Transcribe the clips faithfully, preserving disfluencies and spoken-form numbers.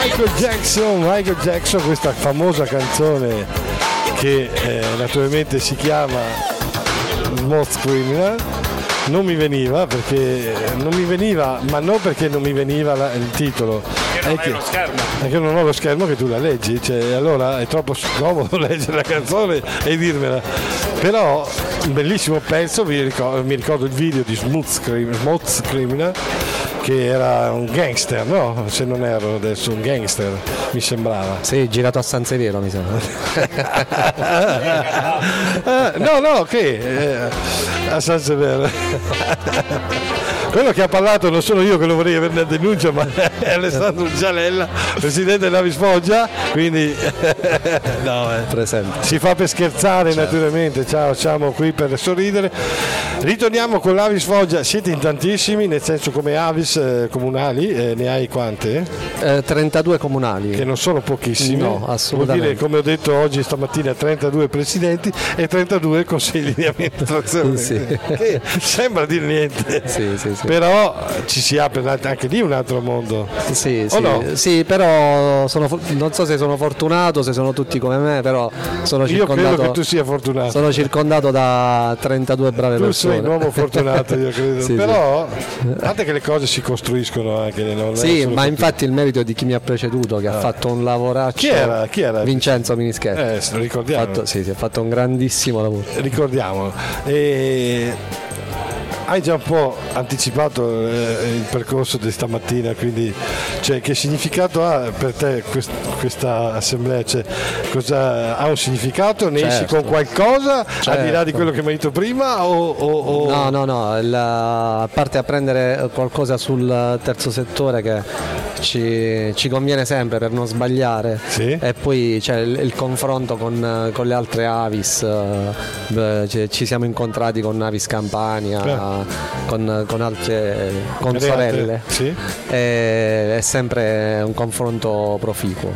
Michael Jackson, Michael Jackson, questa famosa canzone che eh, naturalmente si chiama Smooth Criminal. Non mi veniva perché non mi veniva, ma non perché non mi veniva la, il titolo. Che non hai lo schermo. Perché non ho lo schermo che tu la leggi, cioè, allora è troppo scomodo leggere la canzone e dirmela. Però un bellissimo pezzo, mi ricordo, mi ricordo il video di Smooth Criminal, Smooth Criminal, che era un gangster, no? Se non ero adesso un gangster, mi sembrava. Sì, girato a San Severo, mi sembra. eh, no, no, che eh, a San Severo. Quello che ha parlato non sono io che lo vorrei avere nella denuncia, ma è Alessandro Gialella, presidente dell'Avis Foggia, quindi no, eh. presente. Si fa per scherzare, certo. Naturalmente. Ciao, siamo qui per sorridere. Ritorniamo con l'Avis Foggia, siete in tantissimi, nel senso come Avis eh, comunali, eh, ne hai quante? Eh, trentadue comunali. Che non sono pochissimi. No, assolutamente. Vuol dire, come ho detto oggi stamattina, trentadue presidenti e trentadue consigli di amministrazione. Sì. Che sembra dire niente. Sì, sì, sì. Però ci si apre anche lì un altro mondo. Sì, o sì, no? sì, però sono, non so se sono fortunato, se sono tutti come me, però sono circondato. Io credo che tu sia fortunato. Sono circondato da trentadue brave tu persone. Tu sei un uomo fortunato, io credo. Sì, però guarda che le cose si costruiscono anche. Non sì, ma capito. Infatti il merito è di chi mi ha preceduto, che ah. ha fatto un lavoraccio. Chi era? Chi era? Vincenzo Minischetti. Eh, se lo ricordiamo. Fatto, sì, sì, ha fatto un grandissimo lavoro. Ricordiamolo. E hai già un po' anticipato eh, il percorso di stamattina, quindi cioè, che significato ha per te quest- questa assemblea? Cioè, cosa, ha un significato? Ne certo. esci con qualcosa certo. al di là di quello che mi hai detto prima? O, o, o... No, no, no, la, a parte apprendere qualcosa sul terzo settore che ci, ci conviene sempre per non sbagliare, sì. E poi c'è il, il confronto con, con le altre Avis, eh, ci siamo incontrati con Avis Campania. Eh. Con, con altre consorelle, sì. e, è sempre un confronto proficuo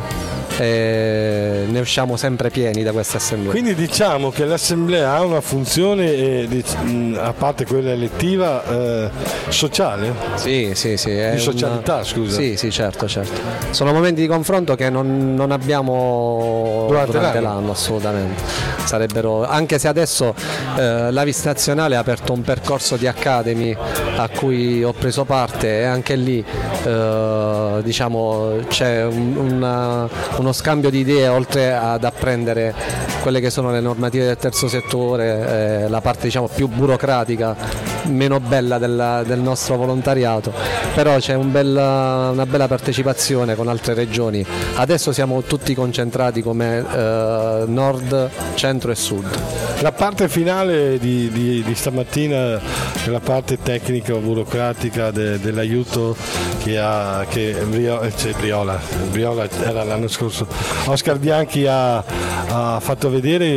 e ne usciamo sempre pieni da questa assemblea. Quindi diciamo che l'assemblea ha una funzione eh, a parte quella elettiva eh, sociale? Sì, sì, sì, di socialità, una... scusa. Sì, sì, certo, certo. Sono momenti di confronto che non, non abbiamo durante, durante l'anno. l'anno, assolutamente. Sarebbero, anche se adesso eh, l'Avis Nazionale ha aperto un percorso di Academy a cui ho preso parte e anche lì eh, diciamo c'è un, una, uno scambio di idee, oltre ad apprendere quelle che sono le normative del terzo settore, eh, la parte diciamo più burocratica, meno bella della, del nostro volontariato, però c'è un bella, una bella partecipazione con altre regioni. Adesso siamo tutti concentrati come eh, nord, centro e sud. La parte finale di, di, di stamattina, la parte tecnica o burocratica de, dell'aiuto che ha che Briola, cioè Briola, Briola era l'anno scorso, Oscar Bianchi ha, ha fatto vedere